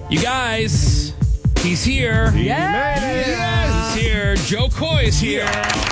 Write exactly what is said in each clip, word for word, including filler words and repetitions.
You guys, he's here. Yes. He's here. Joe Coy is here.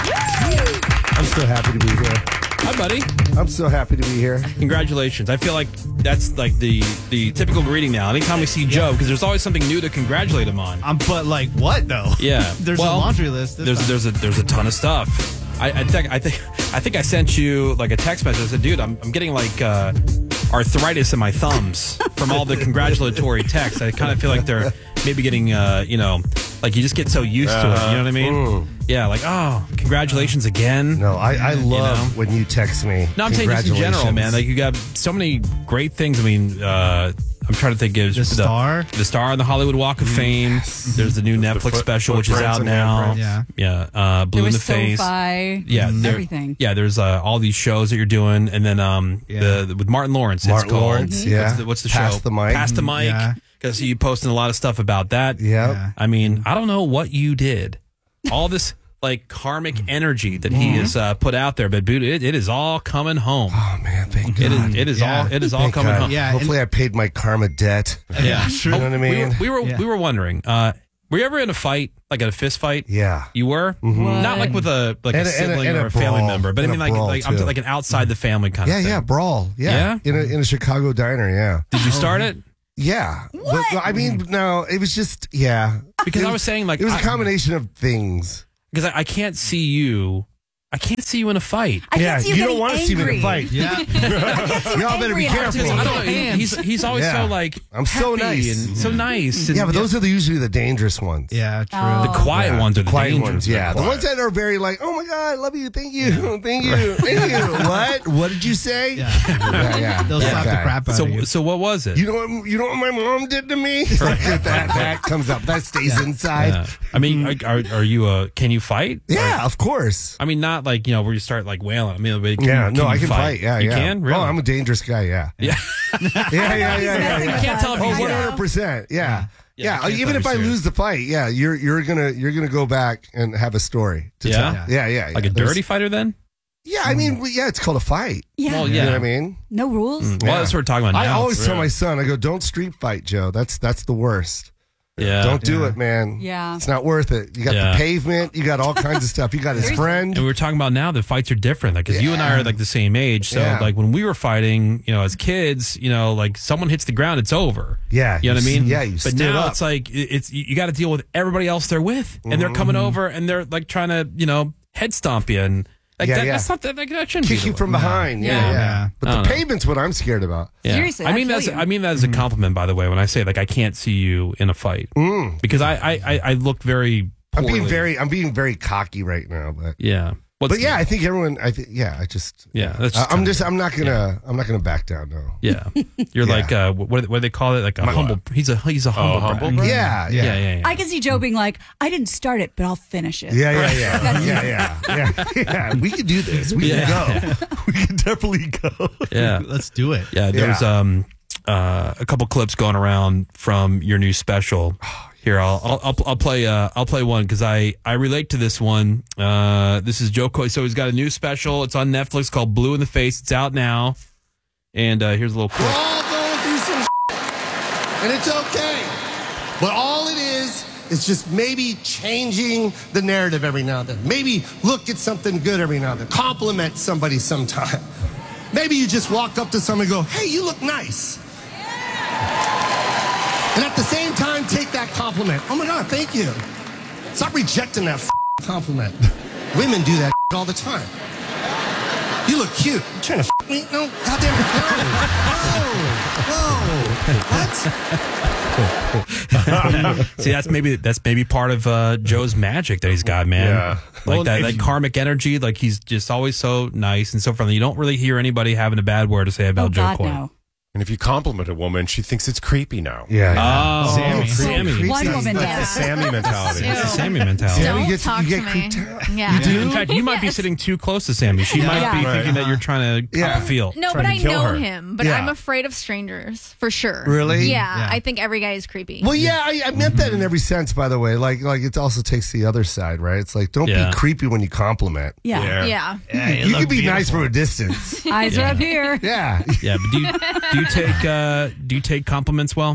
I'm so happy to be here. Hi, buddy. I'm so happy to be here. Congratulations. I feel like that's like the, the typical greeting now. Anytime we see Joe, because there's always something new to congratulate him on. Um, but like what though? Yeah. There's Well, a laundry list. this There's time. there's a there's a ton of stuff. I, I think I think I think I sent you like a text message. I said, dude, I'm I'm getting like uh, arthritis in my thumbs from all the congratulatory texts. I kind of feel like they're maybe getting uh, you know, like you just get so used to it. You know what I mean? Mm. Yeah, like oh, congratulations again. No, I, I love know? when you text me. No, I'm saying just in general, man. Congratulations. Like you got so many great things. I mean, uh, I'm trying to think of The Star? the star on the Hollywood Walk of Fame. There's the new Netflix foot- special, which is footprints out and now. handprints. Yeah. yeah. Uh, Blue There in was the face. SoFi, Yeah, there- everything. Yeah, there's uh, all these shows that you're doing, and then um, Yeah. the, the with Martin Lawrence. Martin it's called, Lawrence, yeah. What's the, what's the Pass show? the Mic. Pass the mic. Yeah. Because you posting a lot of stuff about that. Yeah. Yeah. I mean, I don't know what you did. All this like karmic energy that he has uh, put out there, but dude, it, it is all coming home. Oh, man, thank It God. is. It is Yeah. all. It is all Thank coming God. home. Yeah. Hopefully I paid my karma debt. Yeah. Sure. You know what I We mean? were. We were, Yeah. we were wondering. Uh, were you ever in a fight, like a fist fight? Yeah. You were. Not like with a like And a a- and a- sibling and or a a family brawl. member, but I And mean a like brawl, like I'm too. like an outside the family kind Yeah, of thing. yeah, brawl. Yeah. Yeah? In a, in a Chicago diner, yeah. Did you start it? Yeah. But, I mean, no, it was just, yeah. Because It I was saying, like, it was a I- combination of things. Because I, I can't see you. I can't see you in a fight. I yeah, can't see you, you don't getting want to see me in a angry. fight. Yeah. Y'all better be angry enough to careful. take I don't know. hands. He's he's always Yeah. so like I'm so happy nice. and so nice. And, Yeah, but those are the, usually the dangerous ones. Yeah. True. Oh. the quiet Yeah, ones are the quiet dangerous. ones. Yeah, the quiet. ones that are very like, oh my god, love you, thank you, thank you, thank you. What? What did you say? Yeah. yeah. yeah. They'll slap the Okay. crap out So of you. so what was it? You know what? You know what my mom did to me? Like that, that comes up. That stays inside. Yeah. I mean, are, are are you a? Can you fight? Yeah, of course. I mean, not like you know where you start like wailing. I mean, but can Yeah, you, no, can I you can fight. Yeah, you yeah. can. Really? Oh, I'm a dangerous guy. Yeah. yeah. Yeah, yeah, yeah, yeah. messing yeah. with Can't tell if Oh, he's one yeah. hundred percent. Yeah. Yeah, Yeah. you can't Even tell if he's I serious. lose the fight, yeah, you're you're gonna you're gonna go back and have a story to Yeah? tell. Yeah, yeah. Like yeah. a There's- dirty fighter then? Yeah, I mean, we- yeah, it's called a fight. Yeah. Well, You yeah. know what I mean? No rules. Well, that's what we're talking about I now. always tell really. my son, I go, don't street fight, Joe. That's that's the worst. yeah. Don't do Yeah. it, man. Yeah. It's not worth it. You got Yeah. the pavement. You got all kinds of stuff. You got his friend. And we were talking about now the fights are different, like because you and I are like the same age. So Yeah. like when we were fighting, you know, as kids, you know, like someone hits the ground, it's over. Yeah, you know what I you s- mean. yeah, you But stood now up. it's like it- it's you, you got to deal with everybody else they're with, and they're coming over and they're like trying to you know head stomp you and like Yeah, that, yeah. that's not that, like, that shouldn't Kick be you the from way. behind. Yeah, Yeah. yeah. Yeah. But I the don't know. pavement's what I'm scared about. Yeah. Seriously, I I'd mean kill that's you. I mean that as a compliment, by the way, when I say like I can't see you in a fight Mm. because I I I, I look very. I'm being poorly. very I'm being very cocky right now, but yeah. What's but yeah, I think everyone. I think yeah, I just Yeah, that's just I, I'm kinda- just I'm not gonna I'm not gonna back down. No. yeah. You're Yeah. like uh, what what do they call it? Like a humble. He's a he's a humble. humble brag. brag? Yeah, Yeah, yeah. yeah, yeah. I can see Joe being like, I didn't start it, but I'll finish it. Yeah, yeah, yeah, yeah, yeah, yeah, yeah. We could do this. We Yeah. can go. We can definitely go. yeah. Let's do it. Yeah, there's Yeah. um uh, a couple clips going around from your new special. Here, I'll I'll I'll, I'll play uh, I'll play one because I, I relate to this one. Uh, this is Joe Coy. So he's got a new special. It's on Netflix called Blue in the Face. It's out now. And uh, here's a little We're clip. all going through some shit, and it's okay. But all it is is just maybe changing the narrative every now and then. Maybe look at something good every now and then. Compliment somebody sometime. Maybe you just walk up to someone and go, hey, you look nice. And at the same time, take that compliment. Oh my God, thank you. Stop rejecting that compliment. Women do that all the time. You look cute. You trying to f me? No, goddamn. No. Whoa. What? See, that's maybe that's maybe part of uh, Joe's magic that he's got, man. Yeah. Like Well, that, if that you- karmic energy. Like he's just always so nice and so friendly. You don't really hear anybody having a bad word to say about Oh, Joe God, Coy. no. And if you compliment a woman, she thinks it's creepy now. Yeah. Oh, Sammy. Sammy. One woman That's the does. Sammy mentality. It's the Sammy mentality. Sammy Don't gets- talk you get to me. creeped out. Yeah. Yeah. In fact, you might be sitting too close to Sammy. She might be Yeah. thinking that you're trying to Yeah. yeah. feel. No, Trying but to I kill know her. him. But Yeah. I'm afraid of strangers for sure. Really? Yeah, Yeah. I think every guy is creepy. Well, yeah, I, I meant that in every sense, by the way. Like, like it also takes the other side, right? It's like, don't Yeah. be creepy when you compliment. Yeah. Yeah. You can be nice from a distance. Eyes are up here. Yeah. Yeah, but do you, do you take uh, do you take compliments well?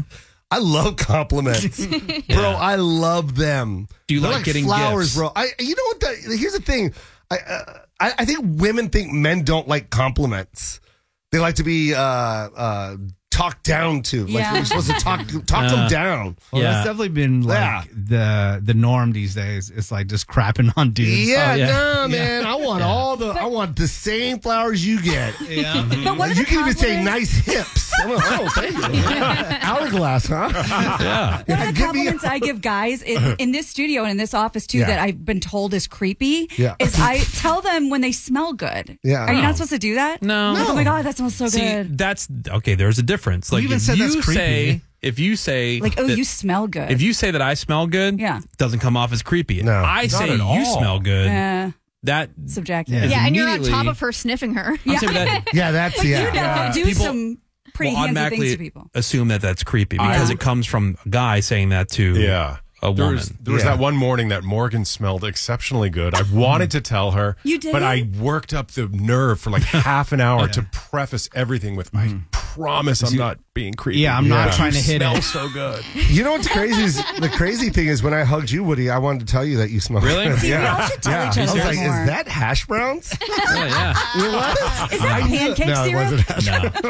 I love compliments, bro. I love them. Do you They're like getting flowers, gifts? bro? I, you know what? The, here's the thing. I, uh, I, I think women think men don't like compliments. They like to be uh, uh, talked down to. Like Yeah. you're supposed to talk talk them Uh, down. Well, Yeah. that's definitely been like Yeah. the the norm these days. It's like just crapping on dudes. Yeah, Oh, yeah. no, man. I want all the. I want the same flowers you get. Yeah. But what are You the can even say compliments- nice hips. I'm like, oh, thank you. Hourglass, huh? Yeah. One of the Give me compliments I give guys in, in this studio and in this office too Yeah. that I've been told is creepy Yeah. is I tell them when they smell good. Yeah. Are you No. not supposed to do that? No. Like, oh my God, that smells so See, good. that's okay. There's a difference. Like even if said you that's creepy. say, if you say, Like, oh, that- you smell good. if you say that I smell good, Yeah. it doesn't come off as creepy. No, I not say at you all. smell good. Eh, That subjective. Yeah. Yeah, and you're on immediately- top of her sniffing her. I'm saying that Yeah, that's But yeah. you know, Yeah. do People some pretty will handsy things automatically to people. assume that that's creepy because Yeah. it comes from a guy saying that to Yeah. a There woman. was, there was Yeah. that one morning that Morgan smelled exceptionally good. I wanted to tell her, You did? but I worked up the nerve for like half an hour to preface everything with, I promise I'm not being creepy. Yeah, I'm not trying to You hit smell it. so good. You know what's crazy is the crazy thing is when I hugged you, Woody, I wanted to tell you that you smell Really? good. See, we yeah. all should tell yeah. each I other was like, more. is that hash browns? Yeah, yeah. It was? Is that pancake no, it syrup? wasn't hash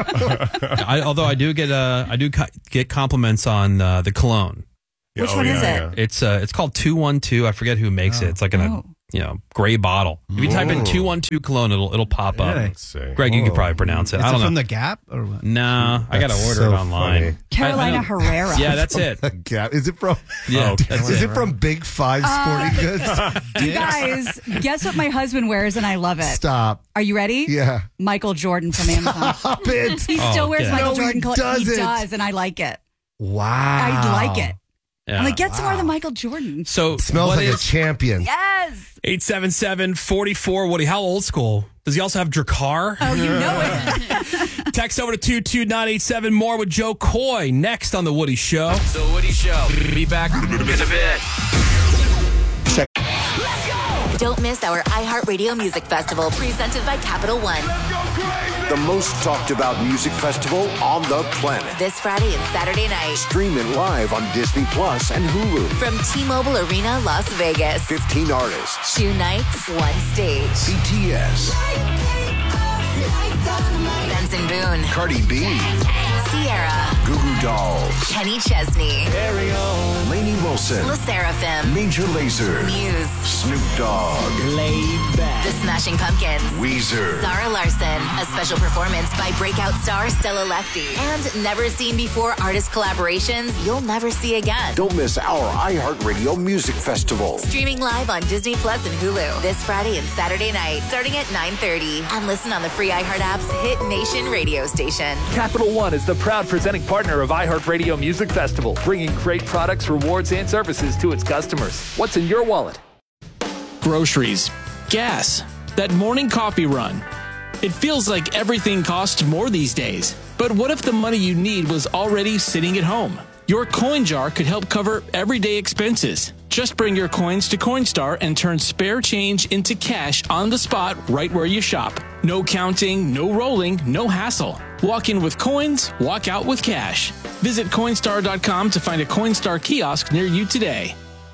No. I, although I do get uh, I do co- get compliments on uh, the cologne. Which Oh, one is yeah, it? yeah. It's uh, it's called two one two. I forget who makes it. It's like in a Oh. you know gray bottle. If you type in Whoa. two one two cologne, it'll it'll pop up. Really? Let's see. Greg, you could Whoa. probably pronounce it. Is I it don't from know. the Gap or what? No, I got to That's order so it online. funny. Carolina I- I know. Herrera. Yeah, that's it. Yeah. Is it from? Yeah, that's Is it. it from Big Five Sporting Goods? You guys, guess what my husband wears and I love it. Stop. Are you ready? Yeah. Michael Jordan from Amazon. Stop it. He still wears yeah. Michael No, he Jordan clothes. He doesn't. does, and I like it. Wow. I like it. Yeah. I'm like, get some more of the Michael Jordan. So Smells what like a is champion. Yes. eight seven seven, four four Woody? How old school? Does he also have Dracar? Oh, you know it. Text over to two two nine eight seven. More with Joe Coy next on The Woody Show. The Woody Show. Be back in a bit. Don't miss our iHeartRadio Music Festival presented by Capital One. The most talked about music festival on the planet. This Friday and Saturday night Stream it live on Disney Plus and Hulu. from T-Mobile Arena, Las Vegas. fifteen artists. Two nights, one stage. B T S. Benson Boone, Cardi B. Sierra, Goo Goo Dolls. Kenny Chesney, Lainey Wilson. La Seraphim, Major Lazer. Muse, Snoop Dogg. The Smashing Pumpkins, Weezer. Zara Larson, a special performance by breakout star Stella Lefty, and never seen before artist collaborations you'll never see again. Don't miss our iHeartRadio Music Festival. Streaming live on Disney Plus and Hulu this Friday and Saturday night, starting at nine thirty. And listen on the free iHeart app's Hit Nation radio station. Capital One is the proud presenting partner of iHeartRadio Music Festival, bringing great products, rewards, and services to its customers. What's in your wallet? Groceries, gas, that morning coffee run. It feels like everything costs more these days. But what if the money you need was already sitting at home? Your coin jar could help cover everyday expenses. Just bring your coins to Coinstar and turn spare change into cash on the spot right where you shop. No counting, no rolling, no hassle. Walk in with coins, walk out with cash. Visit Coinstar dot com to find a Coinstar kiosk near you today.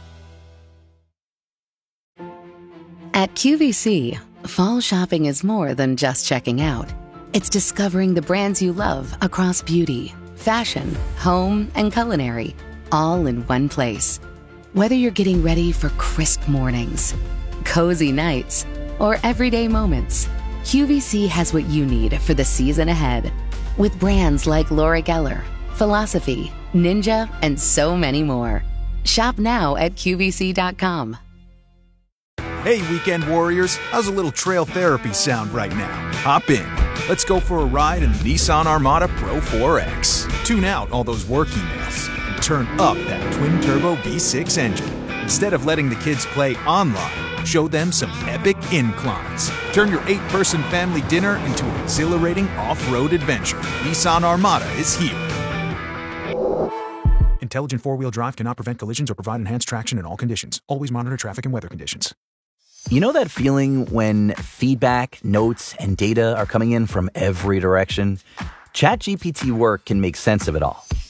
At Q V C, fall shopping is more than just checking out. It's discovering the brands you love across beauty, fashion, home, and culinary, all in one place. Whether you're getting ready for crisp mornings, cozy nights, or everyday moments, Q V C has what you need for the season ahead. With brands like Laura Geller, Philosophy, Ninja, and so many more. Shop now at Q V C dot com. Hey, weekend warriors, how's a little trail therapy sound right now? Hop in. Let's go for a ride in the Nissan Armada Pro four X. Tune out all those work emails and turn up that twin-turbo V six engine. Instead of letting the kids play online, show them some epic inclines. Turn your eight-person family dinner into an exhilarating off-road adventure. Nissan Armada is here. Intelligent four-wheel drive cannot prevent collisions or provide enhanced traction in all conditions. Always monitor traffic and weather conditions. You know that feeling when feedback, notes, and data are coming in from every direction? ChatGPT Work can make sense of it all.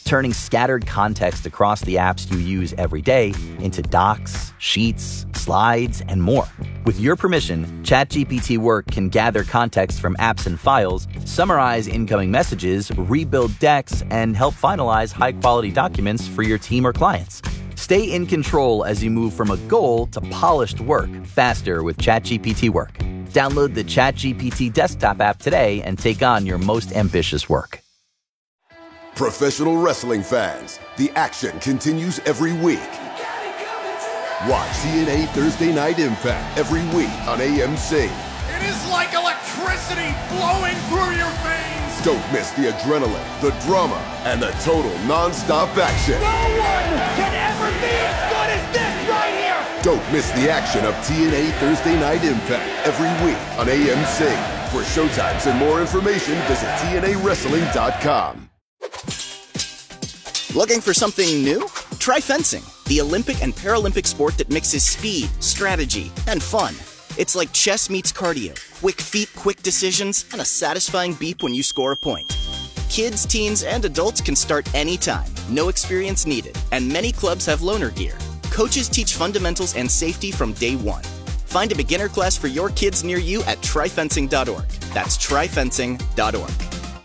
turning scattered context across the apps you use every day into docs, sheets, slides, and more. With your permission, ChatGPT Work can gather context from apps and files, summarize incoming messages, rebuild decks, and help finalize high-quality documents for your team or clients. Stay in control as you move from a goal to polished work faster with ChatGPT Work. Download the ChatGPT desktop app today and take on your most ambitious work. Professional wrestling fans, the action continues every week. Watch T N A Thursday Night Impact every week on A M C. It is like electricity flowing through your veins. Don't miss the adrenaline, the drama, and the total non-stop action. No one can ever be as good as this right here. Don't miss the action of T N A Thursday Night Impact every week on A M C. For showtimes and more information, visit T N A wrestling dot com. Looking for something new? Try fencing, the Olympic and Paralympic sport that mixes speed, strategy, and fun. It's like chess meets cardio, quick feet, quick decisions, and a satisfying beep when you score a point. Kids, teens, and adults can start anytime, no experience needed, and many clubs have loaner gear. Coaches teach fundamentals and safety from day one. Find a beginner class for your kids near you at try fencing dot org. That's try fencing dot org.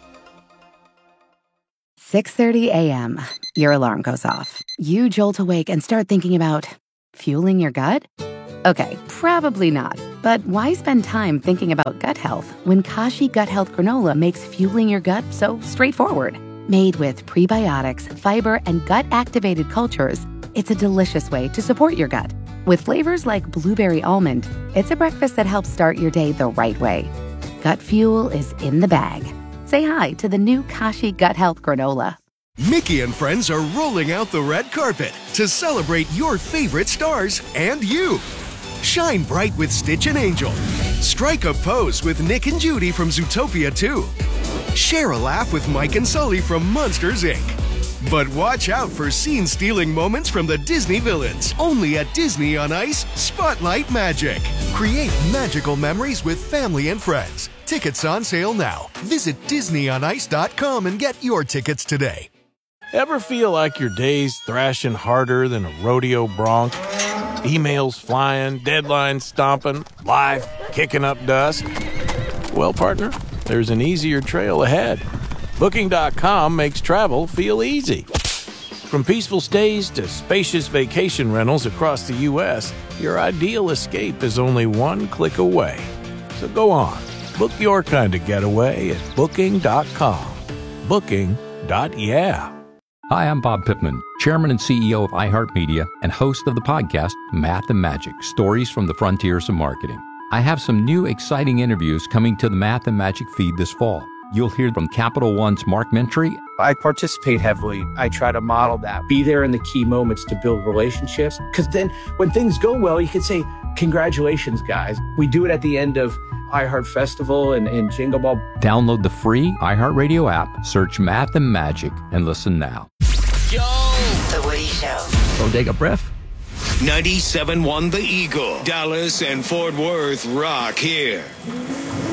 six thirty a.m. Your alarm goes off. You jolt awake and start thinking about fueling your gut? Okay, probably not. But why spend time thinking about gut health when Kashi Gut Health Granola makes fueling your gut so straightforward? Made with prebiotics, fiber, and gut-activated cultures, it's a delicious way to support your gut. With flavors like blueberry almond, it's a breakfast that helps start your day the right way. Gut fuel is in the bag. Say hi to the new Kashi Gut Health Granola. Mickey and friends are rolling out the red carpet to celebrate your favorite stars and you. Shine bright with Stitch and Angel. Strike a pose with Nick and Judy from Zootopia two. Share a laugh with Mike and Sully from Monsters, Incorporated. But watch out for scene-stealing moments from the Disney villains. Only at Disney on Ice Spotlight Magic. Create magical memories with family and friends. Tickets on sale now. Visit Disney on Ice dot com and get your tickets today. Ever feel like your day's thrashing harder than a rodeo bronc? Emails flying, deadlines stomping, life kicking up dust? Well, partner, there's an easier trail ahead. Booking dot com makes travel feel easy. From peaceful stays to spacious vacation rentals across the U S, your ideal escape is only one click away. So go on, book your kind of getaway at Booking dot com. Booking. Yeah. Hi, I'm Bob Pittman, Chairman and C E O of iHeartMedia and host of the podcast Math and Magic, Stories from the Frontiers of Marketing. I have some new exciting interviews coming to the Math and Magic feed this fall. You'll hear from Capital One's Mark Mentry. I participate heavily. I try to model that. Be there in the key moments to build relationships. Because then when things go well, you can say, congratulations, guys. We do it at the end of iHeart Festival and, and Jingle Ball. Download the free iHeartRadio app, search Math and Magic, and listen now. Yo! The Woody Show. Don't take a breath. ninety-seven point one The Eagle. Dallas and Fort Worth rock here.